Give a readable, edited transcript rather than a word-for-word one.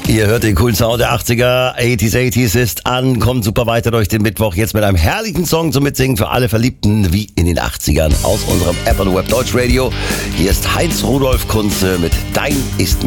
Ihr hört den coolen Sound der 80er, 80s ist an, kommt super weiter durch den Mittwoch, jetzt mit einem herrlichen Song zum Mitsingen für alle Verliebten wie in den 80ern aus unserem App und Web Deutsch Radio. Hier ist Heinz Rudolf Kunze mit Dein ist